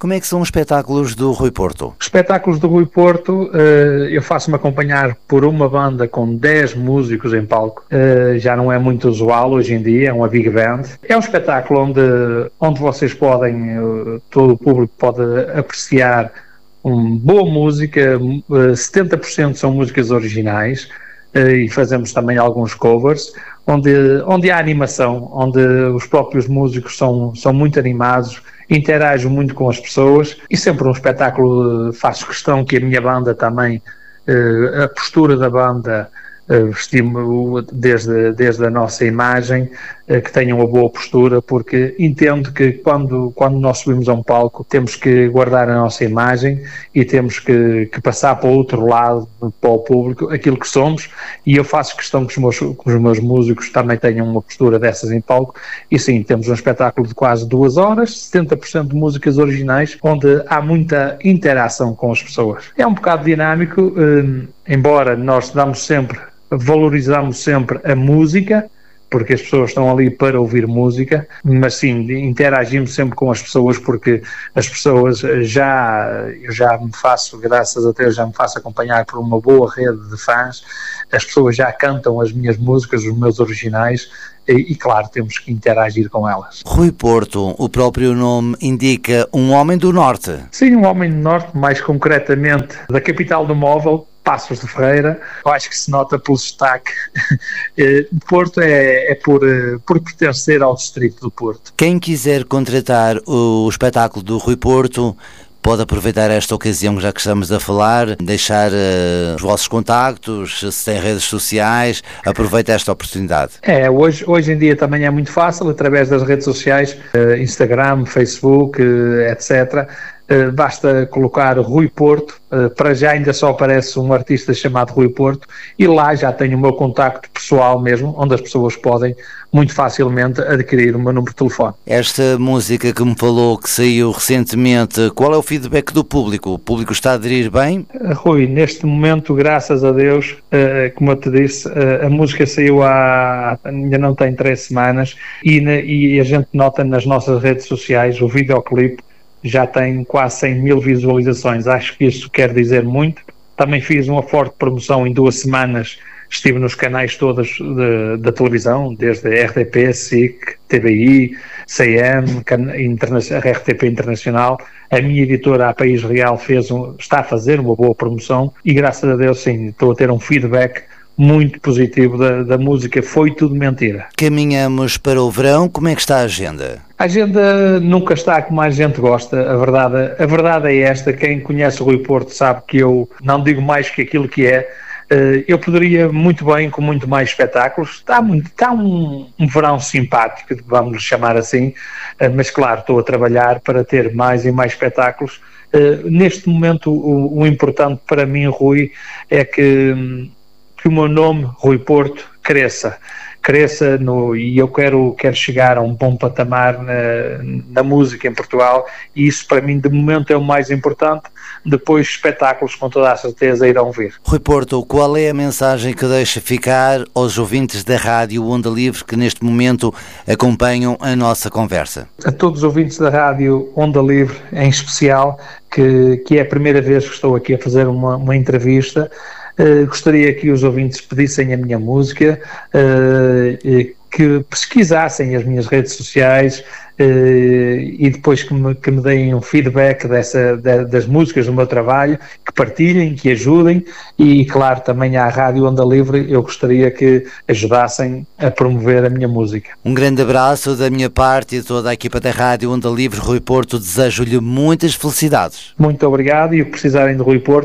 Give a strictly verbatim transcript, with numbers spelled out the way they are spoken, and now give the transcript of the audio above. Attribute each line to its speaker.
Speaker 1: Como é que são os espetáculos do Rui Porto?
Speaker 2: Os espetáculos do Rui Porto, eu faço-me acompanhar por uma banda com dez músicos em palco. Já não é muito usual hoje em dia, é uma big band. É um espetáculo onde, onde vocês podem, todo o público pode apreciar uma boa música, setenta por cento são músicas originais, e fazemos também alguns covers, onde, onde há animação, onde os próprios músicos são, são muito animados, interagem muito com as pessoas, e sempre um espetáculo. Faço questão que a minha banda também, a postura da banda, vestimos desde, desde a nossa imagem, que tenham uma boa postura, porque entendo que quando, quando nós subimos a um palco temos que guardar a nossa imagem e temos que, que passar para o outro lado, para o público, aquilo que somos, e eu faço questão que os meus, que os meus músicos também tenham uma postura dessas em palco. E sim, temos um espetáculo de quase duas horas, setenta por cento de músicas originais, onde há muita interação com as pessoas. É um bocado dinâmico, eh, embora nós damos sempre valorizamos sempre a música, porque as pessoas estão ali para ouvir música, mas sim, interagimos sempre com as pessoas, porque as pessoas já, eu já me faço, graças a Deus, já me faço acompanhar por uma boa rede de fãs, as pessoas já cantam as minhas músicas, os meus originais, e, e claro, temos que interagir com elas.
Speaker 1: Rui Porto, o próprio nome indica um homem do Norte.
Speaker 2: Sim, um homem do Norte, mais concretamente da capital do móvel, Paços de Ferreira. Eu acho que se nota pelo sotaque. Porto é, é por, por pertencer ao distrito do Porto.
Speaker 1: Quem quiser contratar o espetáculo do Rui Porto pode aproveitar esta ocasião, já que estamos a falar, deixar uh, os vossos contactos, se tem redes sociais, aproveita esta oportunidade.
Speaker 2: É, hoje, hoje em dia também é muito fácil, através das redes sociais, uh, Instagram, Facebook, uh, etcétera. Uh, basta colocar Rui Porto, uh, para já ainda só aparece um artista chamado Rui Porto, e lá já tenho o meu contacto pessoal mesmo, onde as pessoas podem muito facilmente adquirir o meu número de telefone.
Speaker 1: Esta música que me falou, que saiu recentemente, qual é o feedback do público? O público está a aderir bem?
Speaker 2: Uh, Rui, neste momento, graças a Deus, uh, como eu te disse, uh, a música saiu há, ainda não tem três semanas, e, na, e a gente nota nas nossas redes sociais, o videoclipe já tem quase cem mil visualizações. Acho que isso quer dizer muito. Também fiz uma forte promoção em duas semanas, estive nos canais todos da televisão, desde a R T P, S I C, T V I, C M, a R T P Internacional. A minha editora, a País Real, fez um, está a fazer uma boa promoção, e graças a Deus, sim, estou a ter um feedback muito positivo da, da música. Foi tudo mentira.
Speaker 1: Caminhamos para o verão. Como é que está a agenda?
Speaker 2: A agenda nunca está como a gente gosta. A verdade, a verdade é esta. Quem conhece o Rui Porto sabe que eu não digo mais que aquilo que é. Eu poderia muito bem com muito mais espetáculos. Está, muito, está um, um verão simpático, vamos chamar assim, mas claro, estou a trabalhar para ter mais e mais espetáculos. Neste momento, o, o importante para mim, Rui, é que que o meu nome, Rui Porto, cresça, cresça no, e eu quero, quero chegar a um bom patamar na, na música em Portugal, e isso para mim de momento é o mais importante. Depois espetáculos com toda a certeza irão vir.
Speaker 1: Rui Porto, qual é a mensagem que deixa ficar aos ouvintes da Rádio Onda Livre que neste momento acompanham a nossa conversa?
Speaker 2: A todos os ouvintes da Rádio Onda Livre, em especial, que, que é a primeira vez que estou aqui a fazer uma, uma entrevista, Uh, gostaria que os ouvintes pedissem a minha música, uh, que pesquisassem as minhas redes sociais, uh, e depois que me, que me deem um feedback dessa, da, das músicas do meu trabalho, que partilhem, que ajudem, e claro, também à Rádio Onda Livre eu gostaria que ajudassem a promover a minha música.
Speaker 1: Um grande abraço da minha parte e de toda a equipa da Rádio Onda Livre. Rui Porto, desejo-lhe muitas felicidades.
Speaker 2: Muito obrigado, e o que precisarem de Rui Porto,